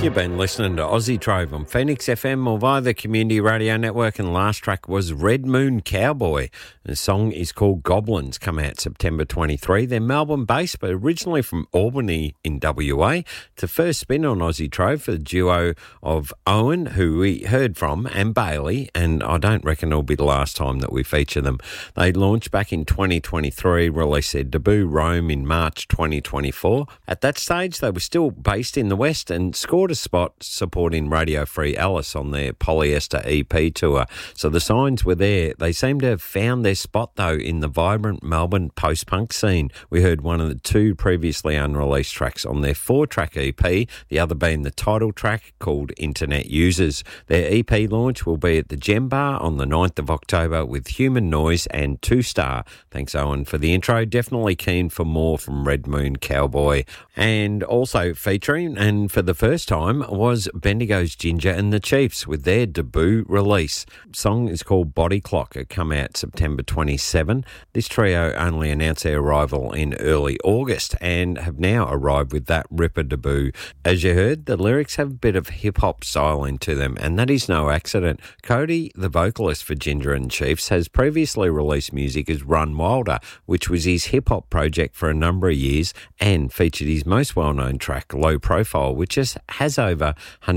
You've been listening to Aussie Trove on Phoenix FM or via the Community Radio Network, and last track was Red Moon Cowboy. The song is called Goblins, come out September 23. They're Melbourne-based, but originally from Albany in WA. It's the first spin on Aussie Trove for the duo of Owen, who we heard from, and Bailey, and I don't reckon it'll be the last time that we feature them. They launched back in 2023, released their debut Rome in March 2024. At that stage, they were still based in the West and scored a spot supporting Radio Free Alice on their Polyester EP tour. So the signs were there. They seem to have found their spot, though, in the vibrant Melbourne post-punk scene. We heard one of the two previously unreleased tracks on their 4-track EP, the other being the title track called Internet Users. Their EP launch will be at the Gem Bar on the 9th of October with Human Noise and 2-Star. Thanks, Owen, for the intro. Definitely keen for more from Red Moon Cowboy. And also featuring, and for the first time, was Bendigo's Ginger and the Chiefs with their debut release. The song is called Body Clock. It come out September 27. This trio only announced their arrival in early August and have now arrived with that ripper debut. As you heard, the lyrics have a bit of hip-hop style into them, and that is no accident. Cody, the vocalist for Ginger and Chiefs, has previously released music as Run Wilder, which was his hip-hop project for a number of years and featured his most well-known track, Low Profile, which has over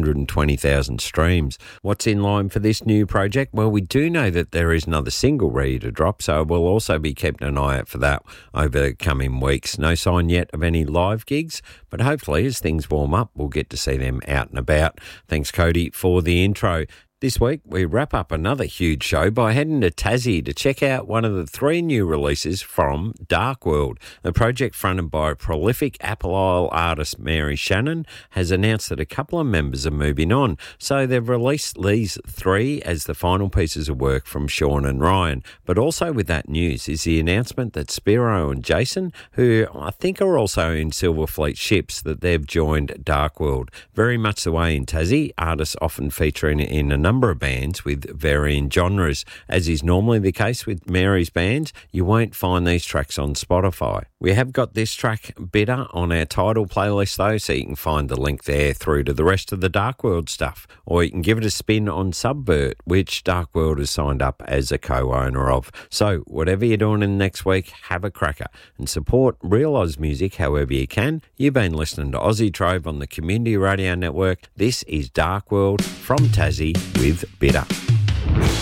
120,000 streams. What's in line for this new project? Well, we do know that there is another single ready to drop, so we'll also be keeping an eye out for that over the coming weeks. No sign yet of any live gigs, but hopefully as things warm up, we'll get to see them out and about. Thanks, Cody, for the intro. This week, we wrap up another huge show by heading to Tassie to check out one of the 3 new releases from Dark World. The project, fronted by prolific Apple Isle artist Mary Shannon, has announced that a couple of members are moving on. So they've released these 3 as the final pieces of work from Sean and Ryan. But also with that news is the announcement that Spiro and Jason, who I think are also in Silverfleet Ships, that they've joined Dark World. Very much the way in Tassie, artists often featuring in a number of bands with varying genres. As is normally the case with Mary's bands, you won't find these tracks on Spotify. We have got this track, Bitter, on our title playlist though, so you can find the link there through to the rest of the Dark World stuff. Or you can give it a spin on Subvert, which Dark World has signed up as a co-owner of. So whatever you're doing in the next week, have a cracker and support real Oz music however you can. You've been listening to Aussie Trove on the Community Radio Network. This is Dark World from Tassie with Bitter.